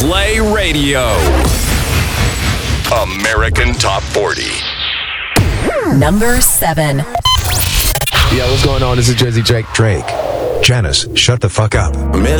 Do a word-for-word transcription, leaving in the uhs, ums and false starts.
Play Radio. American Top forty. Number seven. Yeah, what's going on? This is Jersey Drake. Drake. Janice, shut the fuck up.